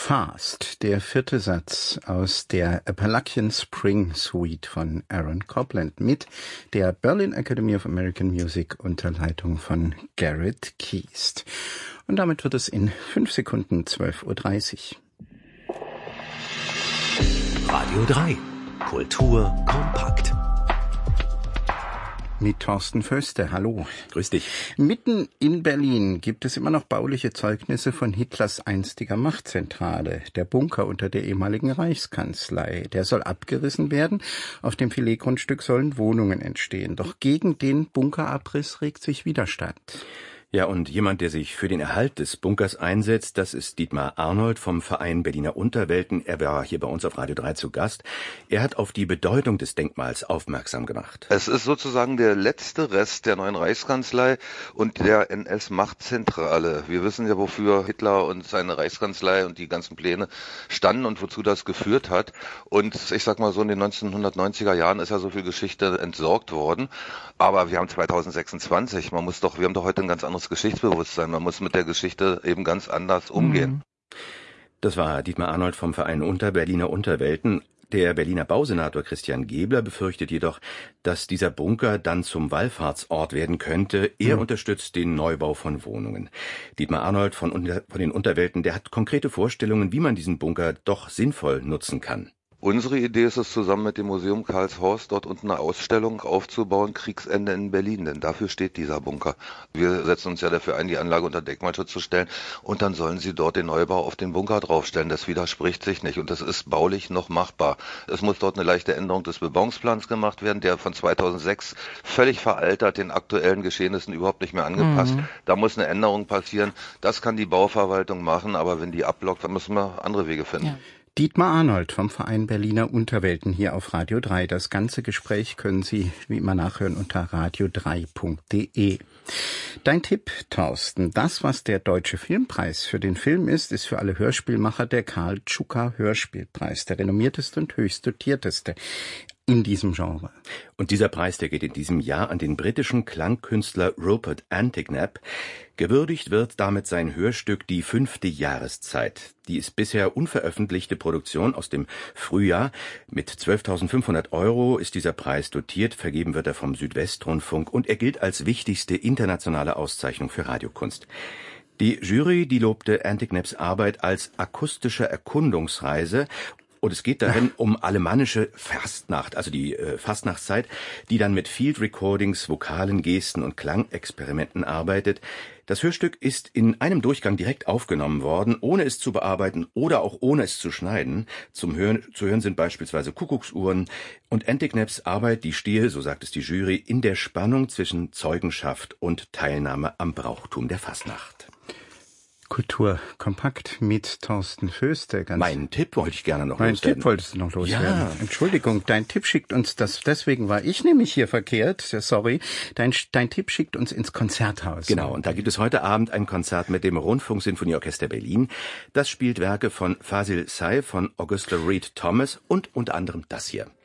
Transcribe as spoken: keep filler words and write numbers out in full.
Fast, der vierte Satz aus der Appalachian Spring Suite von Aaron Copland mit der Berlin Academy of American Music unter Leitung von Garrett Keast. Und damit wird es in fünf Sekunden zwölf Uhr dreißig. Radio drei. Kultur kompakt. Mit Thorsten Föste. Hallo. Grüß dich. Mitten in Berlin gibt es immer noch bauliche Zeugnisse von Hitlers einstiger Machtzentrale, der Bunker unter der ehemaligen Reichskanzlei. Der soll abgerissen werden. Auf dem Filetgrundstück sollen Wohnungen entstehen. Doch gegen den Bunkerabriss regt sich Widerstand. Ja, und jemand, der sich für den Erhalt des Bunkers einsetzt, das ist Dietmar Arnold vom Verein Berliner Unterwelten. Er war hier bei uns auf Radio drei zu Gast. Er hat auf die Bedeutung des Denkmals aufmerksam gemacht. Es ist sozusagen der letzte Rest der neuen Reichskanzlei und der N S-Machtzentrale. Wir wissen ja, wofür Hitler und seine Reichskanzlei und die ganzen Pläne standen und wozu das geführt hat. Und ich sag mal so, in den neunzehnhundertneunziger Jahren ist ja so viel Geschichte entsorgt worden. Aber wir haben zweitausendsechsundzwanzig. Man muss doch, wir haben doch heute ein ganz anderes Geschichtsbewusstsein. Man muss mit der Geschichte eben ganz anders umgehen. Das war Dietmar Arnold vom Verein Unter Berliner Unterwelten. Der Berliner Bausenator Christian Gebler befürchtet jedoch, dass dieser Bunker dann zum Wallfahrtsort werden könnte. Er mhm. unterstützt den Neubau von Wohnungen. Dietmar Arnold von, unter, von den Unterwelten, der hat konkrete Vorstellungen, wie man diesen Bunker doch sinnvoll nutzen kann. Unsere Idee ist es, zusammen mit dem Museum Karlshorst dort unten eine Ausstellung aufzubauen, Kriegsende in Berlin, denn dafür steht dieser Bunker. Wir setzen uns ja dafür ein, die Anlage unter Denkmalschutz zu stellen und dann sollen sie dort den Neubau auf den Bunker draufstellen. Das widerspricht sich nicht und das ist baulich noch machbar. Es muss dort eine leichte Änderung des Bebauungsplans gemacht werden, der von zweitausendsechs völlig veraltert, den aktuellen Geschehnissen überhaupt nicht mehr angepasst. Mhm. Da muss eine Änderung passieren. Das kann die Bauverwaltung machen, aber wenn die abblockt, dann müssen wir andere Wege finden. Ja. Dietmar Arnold vom Verein Berliner Unterwelten hier auf Radio drei. Das ganze Gespräch können Sie wie immer nachhören unter radio drei punkt de. Dein Tipp, Thorsten, das, was der Deutsche Filmpreis für den Film ist, ist für alle Hörspielmacher der Karl Tschuka Hörspielpreis, der renommierteste und höchst dotierteste in diesem Genre. Und dieser Preis, der geht in diesem Jahr an den britischen Klangkünstler Rupert Antignap. Gewürdigt wird damit sein Hörstück Die fünfte Jahreszeit. Die ist bisher unveröffentlichte Produktion aus dem Frühjahr. Mit zwölftausendfünfhundert Euro ist dieser Preis dotiert. Vergeben wird er vom Südwestrundfunk und er gilt als wichtigste internationale Auszeichnung für Radiokunst. Die Jury, die lobte Antignaps Arbeit als akustische Erkundungsreise. Und es geht darin um alemannische Fastnacht, also die äh, Fastnachtszeit, die dann mit Field Recordings, vokalen Gesten und Klangexperimenten arbeitet. Das Hörstück ist in einem Durchgang direkt aufgenommen worden, ohne es zu bearbeiten oder auch ohne es zu schneiden. Zum Hören, zu hören sind beispielsweise Kuckucksuhren. Und Antignaps Arbeit, die stehe, so sagt es die Jury, in der Spannung zwischen Zeugenschaft und Teilnahme am Brauchtum der Fastnacht. Kultur kompakt mit Thorsten Föste. Ganz Meinen Tipp wollte ich gerne noch mein loswerden. Tipp wolltest du noch loswerden. Ja. Entschuldigung, dein Tipp schickt uns das, deswegen war ich nämlich hier verkehrt, sorry. Dein, dein Tipp schickt uns ins Konzerthaus. Genau, und da gibt es heute Abend ein Konzert mit dem Rundfunksinfonieorchester Berlin. Das spielt Werke von Fasil Say, von Augusta Reed Thomas und unter anderem das hier.